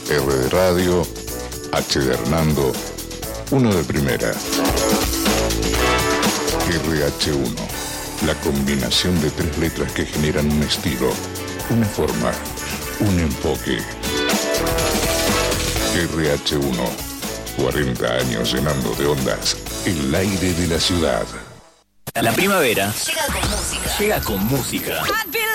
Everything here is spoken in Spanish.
R de radio, H de Hernando, 1 de primera. RH1, la combinación de 3 letras que generan un estilo, una forma, un enfoque. RH1, 40 años llenando de ondas el aire de la ciudad. La primavera llega con música. llega con música.